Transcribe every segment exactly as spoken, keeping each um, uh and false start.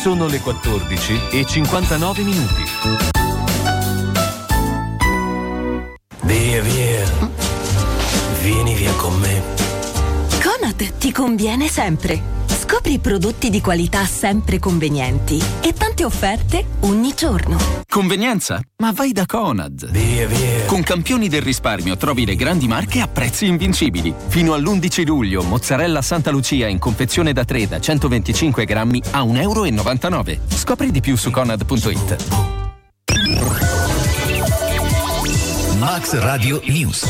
Sono le quattordici e cinquantanove minuti. Via, via. Vieni via con me. Conad ti conviene sempre. Scopri prodotti di qualità sempre convenienti e tante offerte ogni giorno. Convenienza? Ma vai da Conad. Via, via. Con Campioni del Risparmio trovi le grandi marche a prezzi invincibili. Fino all'undici luglio, mozzarella Santa Lucia in confezione da tre da centoventicinque grammi a un euro e novantanove. Scopri di più su conad punto it. Max Radio News.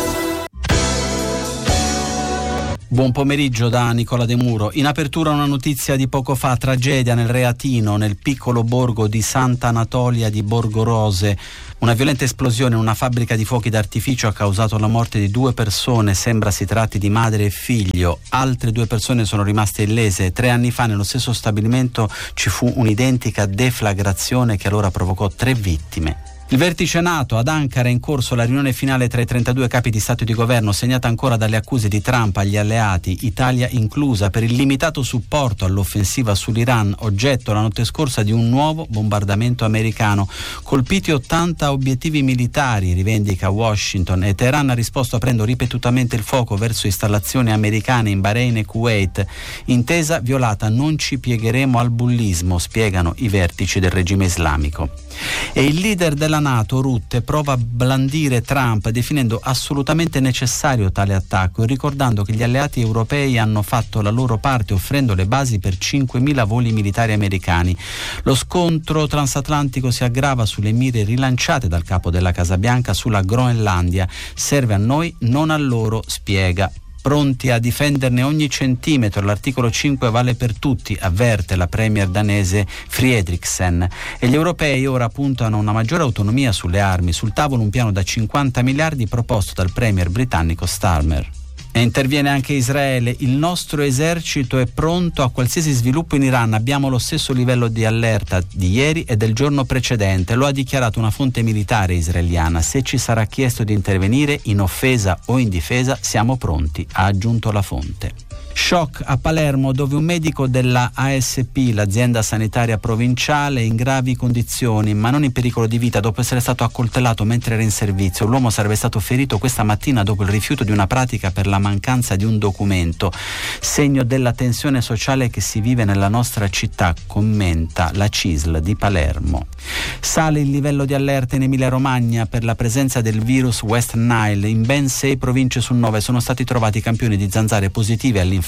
Buon pomeriggio da Nicola De Muro. In apertura una notizia di poco fa: tragedia nel Reatino, nel piccolo borgo di Santa Anatolia di Borgorose. Una violenta esplosione in una fabbrica di fuochi d'artificio ha causato la morte di due persone, sembra si tratti di madre e figlio. Altre due persone sono rimaste illese. Tre anni fa nello stesso stabilimento ci fu un'identica deflagrazione che allora provocò tre vittime. Il vertice NATO ad Ankara è in corso la riunione finale tra i trentadue capi di Stato e di Governo, segnata ancora dalle accuse di Trump agli alleati, Italia inclusa, per il limitato supporto all'offensiva sull'Iran, oggetto la notte scorsa di un nuovo bombardamento americano. Colpiti ottanta obiettivi militari, rivendica Washington, e Teheran ha risposto aprendo ripetutamente il fuoco verso installazioni americane in Bahrain e Kuwait. Intesa violata, non ci piegheremo al bullismo, spiegano i vertici del regime islamico. E il leader della NATO, Rutte, prova a blandire Trump definendo assolutamente necessario tale attacco e ricordando che gli alleati europei hanno fatto la loro parte offrendo le basi per cinquemila voli militari americani. Lo scontro transatlantico si aggrava sulle mire rilanciate dal capo della Casa Bianca sulla Groenlandia. Serve a noi, non a loro, spiega. Pronti a difenderne ogni centimetro, l'articolo cinque vale per tutti, avverte la premier danese Friedrichsen. E gli europei ora puntano a una maggiore autonomia sulle armi, sul tavolo un piano da cinquanta miliardi proposto dal premier britannico Starmer. E interviene anche Israele. Il nostro esercito è pronto a qualsiasi sviluppo in Iran, abbiamo lo stesso livello di allerta di ieri e del giorno precedente, lo ha dichiarato una fonte militare israeliana. Se ci sarà chiesto di intervenire in offesa o in difesa siamo pronti, ha aggiunto la fonte. Shock a Palermo, dove un medico della A S P, l'azienda sanitaria provinciale, è in gravi condizioni ma non in pericolo di vita dopo essere stato accoltellato mentre era in servizio. L'uomo sarebbe stato ferito questa mattina dopo il rifiuto di una pratica per la mancanza di un documento, segno della tensione sociale che si vive nella nostra città, commenta la C I S L di Palermo. Sale il livello di allerta in Emilia Romagna per la presenza del virus West Nile. In ben sei province su nove sono stati trovati campioni di zanzare positivi all'infezione.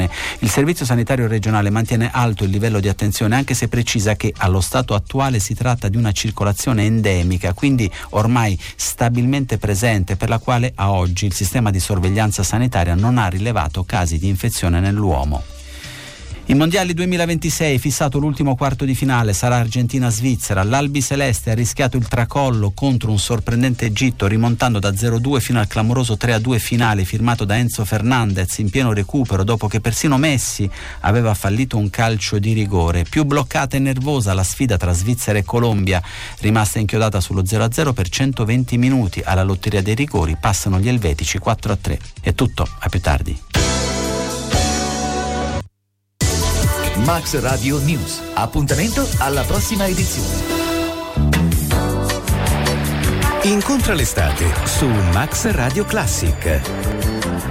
Il servizio sanitario regionale mantiene alto il livello di attenzione, anche se precisa che allo stato attuale si tratta di una circolazione endemica, quindi ormai stabilmente presente, per la quale a oggi il sistema di sorveglianza sanitaria non ha rilevato casi di infezione nell'uomo. I mondiali duemilaventisei, fissato l'ultimo quarto di finale, sarà Argentina-Svizzera. L'Albiceleste ha rischiato il tracollo contro un sorprendente Egitto, rimontando da zero a due fino al clamoroso tre a due finale firmato da Enzo Fernandez in pieno recupero dopo che persino Messi aveva fallito un calcio di rigore. Più bloccata e nervosa la sfida tra Svizzera e Colombia, rimasta inchiodata sullo zero a zero per centoventi minuti. Alla lotteria dei rigori passano gli elvetici quattro a tre. È tutto, a più tardi. Max Radio News. Appuntamento alla prossima edizione. Incontra l'estate su Max Radio Classic.